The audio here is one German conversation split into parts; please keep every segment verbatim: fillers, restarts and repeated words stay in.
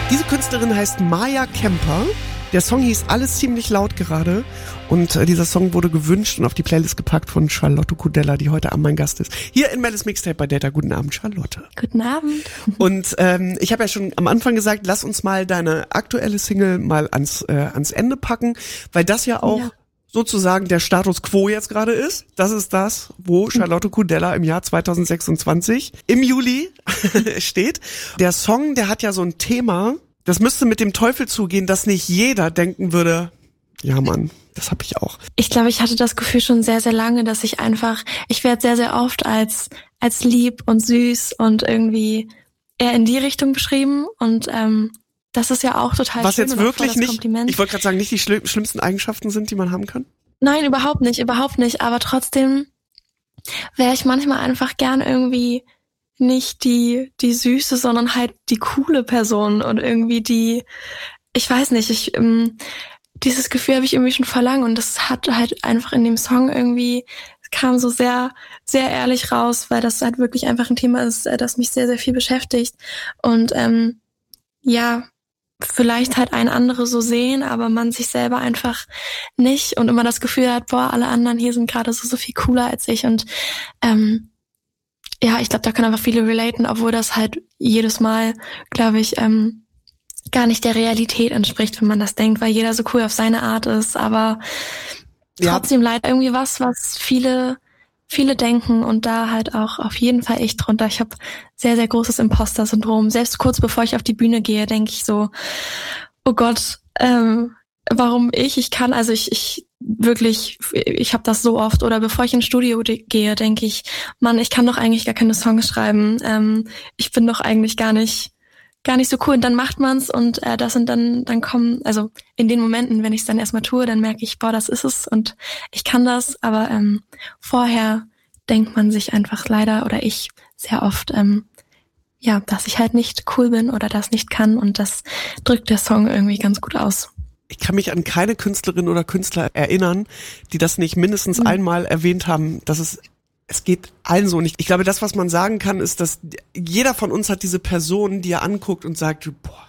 Diese Künstlerin heißt Maya Kemper. Der Song hieß Alles ziemlich laut gerade und äh, dieser Song wurde gewünscht und auf die Playlist gepackt von Charlotte Kudella, die heute Abend mein Gast ist. Hier in Mel's Mixtape bei Data. Guten Abend, Charlotte. Guten Abend. Und ähm, ich habe ja schon am Anfang gesagt, lass uns mal deine aktuelle Single mal ans äh, ans Ende packen, weil das ja auch ja. sozusagen der Status Quo jetzt gerade ist. Das ist das, wo Charlotte Kudella im Jahr zwanzig sechsundzwanzig im Juli steht. Der Song, der hat ja so ein Thema. Das müsste mit dem Teufel zugehen, dass nicht jeder denken würde, ja Mann, das hab ich auch. Ich glaube, ich hatte das Gefühl schon sehr, sehr lange, dass ich einfach, ich werde sehr, sehr oft als als lieb und süß und irgendwie eher in die Richtung beschrieben und ähm, das ist ja auch total Was schön. jetzt wirklich nicht, ich wollte gerade sagen, nicht die schlimm, schlimmsten Eigenschaften sind, die man haben kann? Nein, überhaupt nicht, überhaupt nicht, aber trotzdem wäre ich manchmal einfach gern irgendwie nicht die die süße, sondern halt die coole Person und irgendwie die, ich weiß nicht, ich ähm, dieses Gefühl habe ich irgendwie schon vor lang und das hat halt einfach in dem Song irgendwie, es kam so sehr, sehr ehrlich raus, weil das halt wirklich einfach ein Thema ist, das mich sehr, sehr viel beschäftigt und ähm, ja, vielleicht halt ein andere so sehen, aber man sich selber einfach nicht und immer das Gefühl hat, boah, alle anderen hier sind gerade so, so viel cooler als ich und ähm, ja, ich glaube, da können einfach viele relaten, obwohl das halt jedes Mal, glaube ich, ähm, gar nicht der Realität entspricht, wenn man das denkt, weil jeder so cool auf seine Art ist, aber ja. Trotzdem leider irgendwie was, was viele, viele denken und da halt auch auf jeden Fall ich drunter. Ich habe sehr, sehr großes Imposter-Syndrom. Selbst kurz bevor ich auf die Bühne gehe, denke ich so, oh Gott, ähm, warum ich? Ich kann, also ich, ich wirklich, ich habe das so oft. Oder bevor ich ins Studio de- gehe, denke ich, Mann, ich kann doch eigentlich gar keine Songs schreiben. Ähm, ich bin doch eigentlich gar nicht, gar nicht so cool. Und dann macht man's und äh, das sind dann, dann kommen, also in den Momenten, wenn ich es dann erstmal tue, dann merke ich, boah, das ist es und ich kann das. Aber ähm, vorher denkt man sich einfach leider oder ich sehr oft, ähm, ja, dass ich halt nicht cool bin oder das nicht kann und das drückt der Song irgendwie ganz gut aus. Ich kann mich an keine Künstlerin oder Künstler erinnern, die das nicht mindestens mhm. einmal erwähnt haben, dass es es geht allen so. Und ich, ich glaube, das, was man sagen kann, ist, dass jeder von uns hat diese Person, die er anguckt und sagt, boah,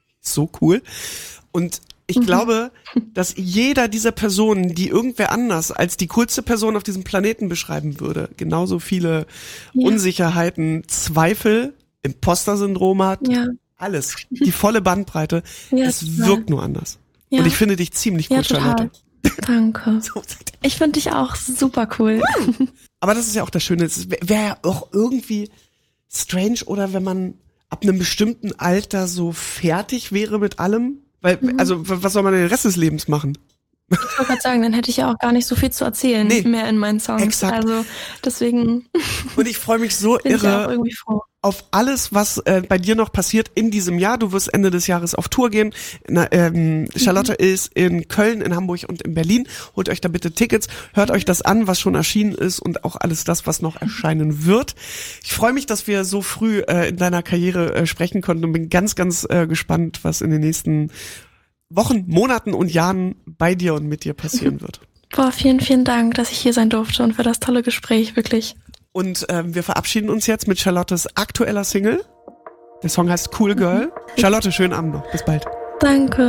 so cool. Und ich mhm. glaube, dass jeder dieser Personen, die irgendwer anders als die coolste Person auf diesem Planeten beschreiben würde, genauso viele ja. Unsicherheiten, Zweifel, Imposter-Syndrom hat, ja. alles, die volle Bandbreite. Ja, es total. Wirkt nur anders. Ja. Und ich finde dich ziemlich cool, ja, Charlotte. Danke. Ich finde dich auch super cool. Aber das ist ja auch das Schöne. Es wäre ja auch irgendwie strange, oder wenn man ab einem bestimmten Alter so fertig wäre mit allem. Weil, mhm. also, was soll man den Rest des Lebens machen? Ich wollte gerade sagen, dann hätte ich ja auch gar nicht so viel zu erzählen nee, mehr in meinen Songs. Exakt. Also deswegen. Und ich freue mich so bin irre ich auch irgendwie froh. Auf alles, was äh, bei dir noch passiert in diesem Jahr. Du wirst Ende des Jahres auf Tour gehen. Na, ähm, Charlotte mhm. ist in Köln, in Hamburg und in Berlin. Holt euch da bitte Tickets. Hört euch das an, was schon erschienen ist und auch alles das, was noch erscheinen wird. Ich freue mich, dass wir so früh äh, in deiner Karriere äh, sprechen konnten und bin ganz, ganz äh, gespannt, was in den nächsten Wochen, Monaten und Jahren bei dir und mit dir passieren wird. Boah, vielen, vielen Dank, dass ich hier sein durfte und für das tolle Gespräch, wirklich. Und ähm, wir verabschieden uns jetzt mit Charlottes aktueller Single. Der Song heißt Cool Girl. Charlotte, schönen Abend noch. Bis bald. Danke.